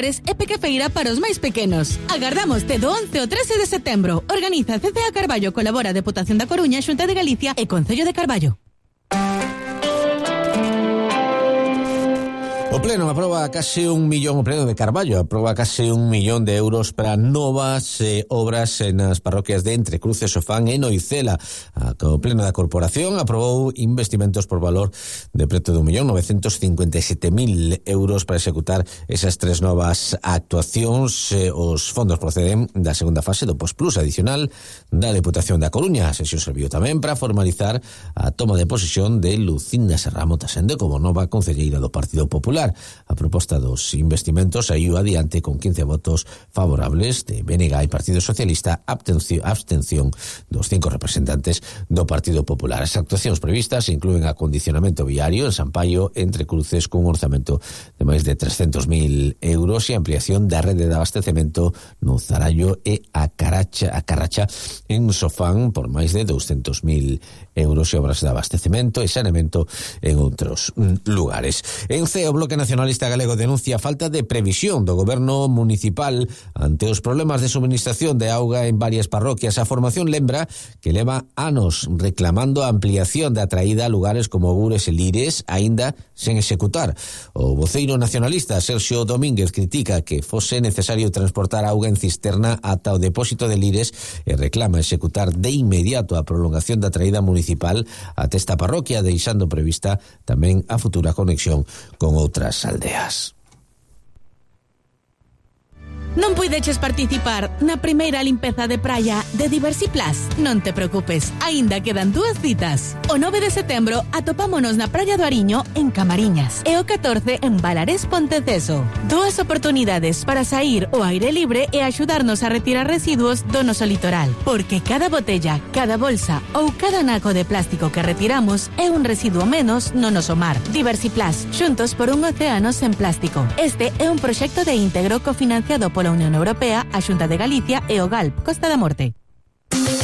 maiores e pequefeira para os máis pequenos. Agardámoste do 11 ao 13 de setembro. Organiza CCA Carballo, colabora a Deputación da Coruña, Xunta de Galicia e Concello de Carballo. O Pleno aproba case o Pleno de Carballo aproba case 1 millón de euros para novas obras nas parroquias de Entrecruces, Sofán e Noicela. O Pleno da Corporación aprobou investimentos por valor de preto de 1.957.000 euros para executar esas tres novas actuacións. Os fondos proceden da segunda fase do Postplus adicional da Deputación da Coruña. A sesión serviu tamén para formalizar a toma de posesión de Lucinda Serramo Tasende como nova concelleira do Partido Popular. A proposta dos investimentos saiu adiante con 15 votos favorables de BNG e Partido Socialista, abstención dos 5 representantes do Partido Popular. As actuacións previstas incluen acondicionamento viario en Sampaio, Entrecruces, cun orzamento de máis de 300.000 euros e ampliación da rede de abastecemento no Zarallo e a Carracha en Sofán por máis de 200.000 euros e obras de abastecemento e saneamento en outros lugares. En CEO, o Bloque Nacionalista Galego denuncia a falta de previsión do goberno municipal ante os problemas de suministración de auga en varias parroquias. A formación lembra que leva anos reclamando a ampliación da traída a lugares como Gures e Lires, aínda sen executar. O voceiro nacionalista Sergio Domínguez critica que fose necesario transportar auga en cisterna ata o depósito de Lires e reclama executar de inmediato a prolongación da traída municipal ata esta parroquia, deixando prevista tamén a futura conexión con outras aldeas. Non puideches participar na primeira limpeza de praia de Diversiplus? Non te preocupes, aínda quedan 2 citas. O 9 de setembro atopámonos na Praia do Ariño en Camariñas e o 14 en Valarés Ponteceso. 2 oportunidades para sair ao aire libre e axudarnos a retirar residuos do noso litoral, porque cada botella, cada bolsa ou cada naco de plástico que retiramos é un residuo menos no noso mar. Diversiplus, xuntos por un océano sen plástico. Este é un proxecto de íntegro cofinanciado pola Unión Europea, a Xunta de Galicia e o GALP, Costa da Morte.